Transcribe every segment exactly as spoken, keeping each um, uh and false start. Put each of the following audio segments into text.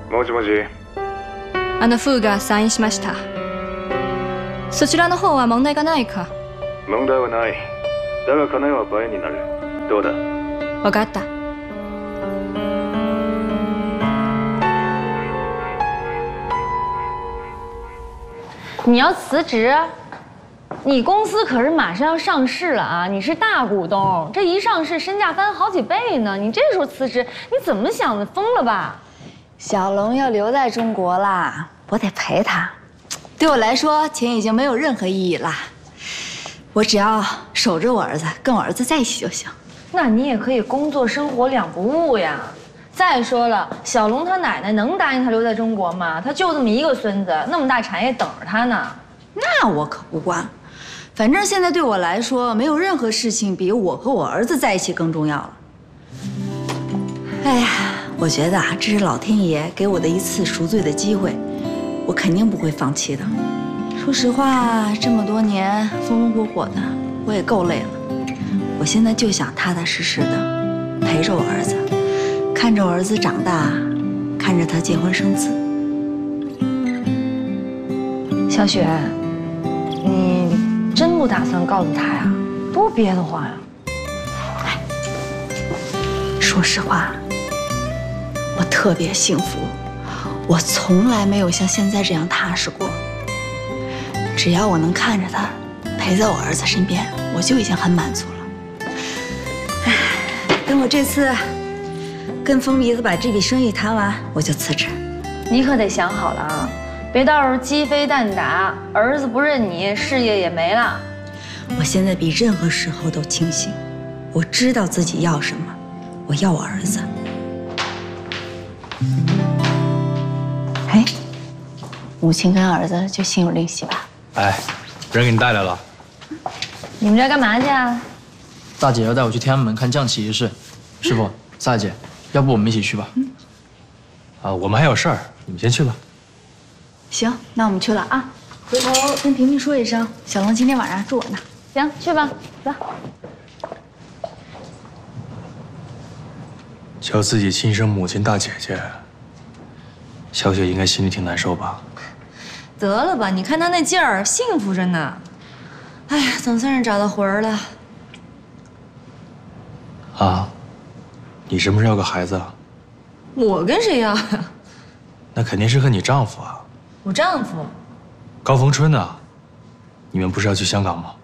もしもし。 あのフーがサインしました。そちらの方は問題がないか？ 問題はない。だが金は倍になる。どうだ？ わかった。 你要辞职？你公司可是马上要上市了啊！你是大股东，这一上市身价翻好几倍呢。你这时候辞职，你怎么想的？疯了吧？ 小龙要留在中国啦，我得陪他。对我来说，钱已经没有任何意义了。我只要守着我儿子，跟我儿子在一起就行。 那你也可以工作生活两不误呀。再说了，小龙他奶奶能答应他留在中国吗？他就这么一个孙子，那么大产业等着他呢。 那我可不管。反正现在对我来说，没有任何事情比我和我儿子在一起更重要了。哎呀，我觉得啊，这是老天爷给我的一次赎罪的机会，我肯定不会放弃的。说实话，这么多年风风火火的，我也够累了。我现在就想踏踏实实的陪着我儿子，看着我儿子长大，看着他结婚生子。 小雪，你真不打算告诉他呀？多憋得慌呀！ 哎，说实话，我特别幸福，我从来没有像现在这样踏实过。只要我能看着他，陪在我儿子身边，我就已经很满足了。哎，等我这次跟疯鼻子把这笔生意谈完，我就辞职。 你可得想好了啊！别到时候鸡飞蛋打，儿子不认你，事业也没了。 我现在比任何时候都清醒，我知道自己要什么，我要我儿子。哎，母亲跟儿子就心有灵犀吧？ 哎，人给你带来了。 你们这干嘛去啊？ 大姐要带我去天安门看降旗仪式。师傅，萨姐，要不我们一起去吧？嗯。啊，我们还有事儿，你们先去吧。 行，那我们去了啊。回头跟萍萍说一声，小龙今天晚上住我那。 行，去吧，走。 叫自己亲生母亲大姐姐，小雪应该心里挺难受吧？ 得了吧，你看他那劲儿，幸福着呢。哎呀，总算是找到魂儿了。 啊，你什么时候要个孩子啊？ 我跟谁要呀？ 那肯定是和你丈夫啊。 我丈夫。 高逢春啊，你们不是要去香港吗？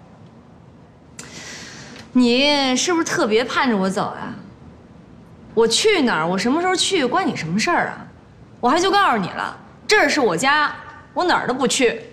你是不是特别盼着我走呀？我去哪儿，我什么时候去，关你什么事儿啊？我还就告诉你了，这儿是我家，我哪儿都不去。